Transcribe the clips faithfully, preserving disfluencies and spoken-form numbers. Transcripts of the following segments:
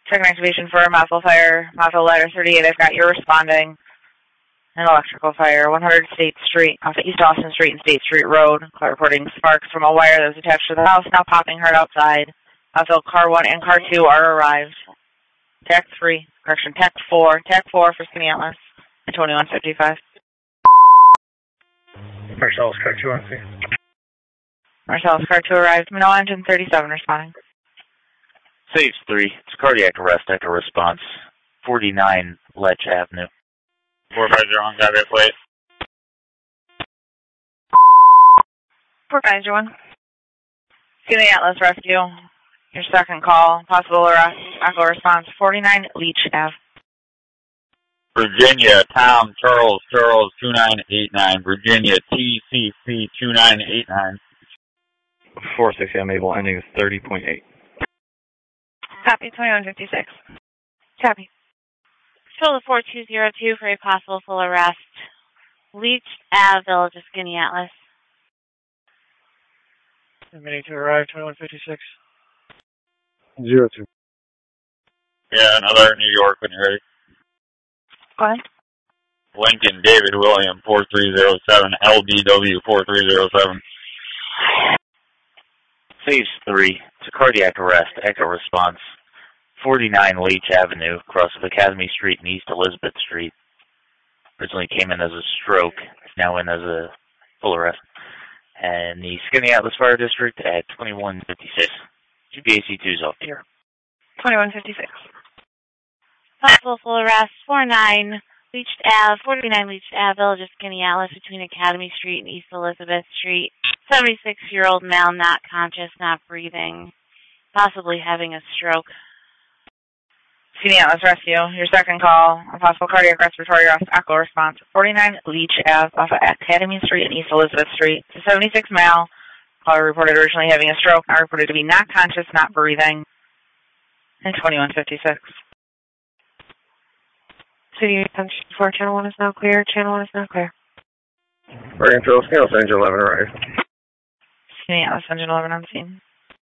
Second activation for a muffle fire, muffle ladder thirty-eight. I've got you responding. An electrical fire, one hundred State Street, off of East Austin Street and State Street Road. Car reporting sparks from a wire that was attached to the house, now popping hard outside. Also, car one and car two are arrived. T A C three, correction, T A C four, T A C four for Skinny Atlas, and twenty-one fifty-five. Marcellus, car two on scene. Marcellus, car two arrived. Manoa engine thirty-seven responding. Saves three, it's cardiac arrest, echo response, forty-nine Letch Avenue. four five zero one, got that plate. four five zero one. Skinny Atlas Rescue. Your second call. Possible arrest. Echo response. forty-nine Leach Ave. Virginia, Tom, Charles, Charles, two nine eight nine. Virginia, T C C, two nine eight nine. four six, yeah, Mabel, ending is thirty point eight. Copy, twenty-one fifty-six. Copy. Total four two zero two for a possible full arrest. Leach Ave, Village of Skinny Atlas. Admitting to arrive, twenty-one fifty-six. Zero two. Yeah, another New York when you're ready. Go ahead. Lincoln, David, William, four three zero seven, L B W, four three zero seven. Saves three, it's a cardiac arrest, echo response. forty-nine Leach Avenue, across of Academy Street and East Elizabeth Street. Originally came in as a stroke, it's now in as a full arrest. And the Skinny Atlas Fire District at twenty-one fifty-six. G P A C two is off the air. twenty-one fifty-six. Possible full arrest, forty-nine Leach Ave, forty-nine Leach Ave, Village of Skinny Atlas, between Academy Street and East Elizabeth Street. seventy-six-year-old male, not conscious, not breathing, possibly having a stroke. Skinny Atlas Rescue. Your second call. A possible cardiac respiratory arrest. Echo response. forty-nine Leach Ave, off of Academy Street and East Elizabeth Street. It's a seventy-six male. Caller reported originally having a stroke, now reported to be not conscious, not breathing. And twenty-one fifty-six. City attention four, channel one is now clear, channel one is now clear. Fire control, Skinny Atlas engine eleven arrived. Skinny Atlas engine eleven on scene.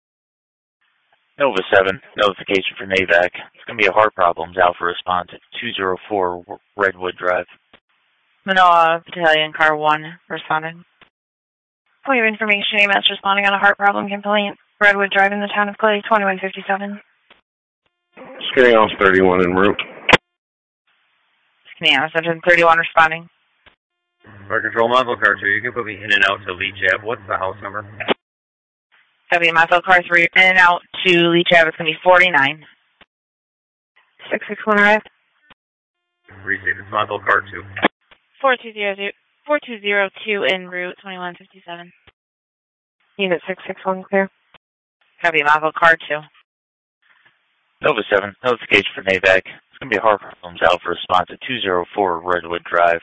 Nova seven, notification for NAVAC. It's going to be a heart problems, Alpha response at two oh four Redwood Drive. Manoa Battalion, car one, responding. Point of information, A M S responding on a heart problem complaint. Redwood Drive in the town of Clay, twenty-one fifty-seven. Skinny Atlas thirty-one en route. Skinny Atlas engine thirty-one responding. Fire control, Muscle car two, you can put me in and out to Leach Ave. What's the house number? Heavy Muscle car three, in and out to Leach Ave. It's going to be forty-nine. six six one arrived. Receive, it's Muscle car two. four two zero two en route, twenty-one fifty-seven. Unit six six one clear. Heavy Muscle car two. Nova seven, notification for NAVAC. It's going to be a heart problems, Alpha response at two oh four Redwood Drive.